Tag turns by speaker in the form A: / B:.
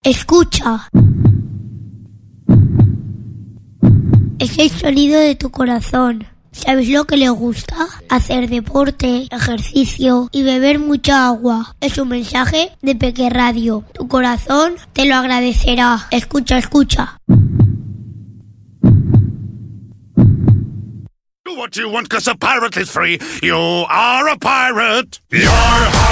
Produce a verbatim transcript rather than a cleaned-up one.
A: Escucha. Es el sonido de tu corazón. ¿Sabes lo que le gusta? Hacer deporte, ejercicio y beber mucha agua. Es un mensaje de Peque Radio. Tu corazón te lo agradecerá. Escucha, escucha.
B: Do what you want, 'cause a pirate is free. You are a pirate. You're